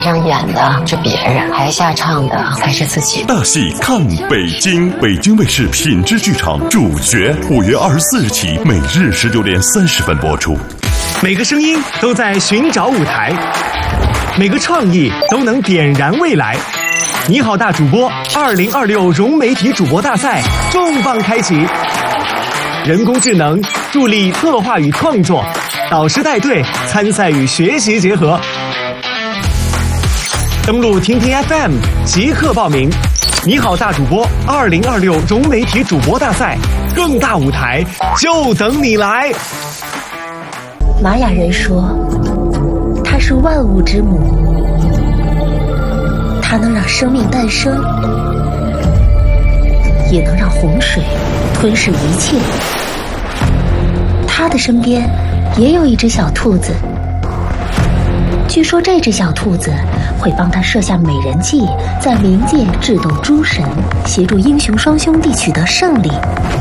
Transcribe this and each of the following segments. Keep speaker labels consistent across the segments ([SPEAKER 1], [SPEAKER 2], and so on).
[SPEAKER 1] 上演的是别人，台下唱的才是自己。
[SPEAKER 2] 大戏看北京，北京卫视品质剧场主角，5月24日起每日16点30分播出。
[SPEAKER 3] 每个声音都在寻找舞台，每个创意都能点燃未来。你好，大主播2026融媒体主播大赛重磅开启，人工智能助力策划与创作，导师带队参赛与学习结合。登录听听 FM 即刻报名。你好，大主播2026融媒体主播大赛，更大舞台就等你来。
[SPEAKER 4] 玛雅人说，它是万物之母，它能让生命诞生，也能让洪水吞噬一切。它的身边也有一只小兔子，据说这只小兔子会帮他设下美人计，在冥界智斗诸神，协助英雄双兄弟取得胜利。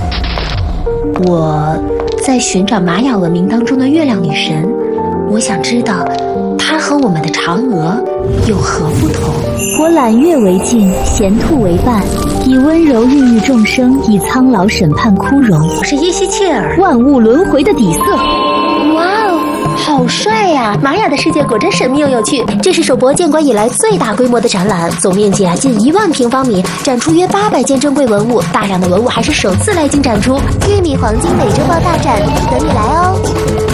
[SPEAKER 4] 我在寻找玛雅文明当中的月亮女神，我想知道她和我们的嫦娥有何不同。
[SPEAKER 5] 我揽月为镜，衔兔为伴，以温柔孕育众生，以苍老审判枯荣。
[SPEAKER 4] 我是耶西切尔，
[SPEAKER 5] 万物轮回的底色。
[SPEAKER 4] 哇哦，好帅呀！玛雅的世界果真神秘又有趣。这是首博建馆以来最大规模的展览，总面积近1万平方米，展出约800件珍贵文物，大量的文物还是首次来京展出。玉米黄金美洲豹大展，等你来哦！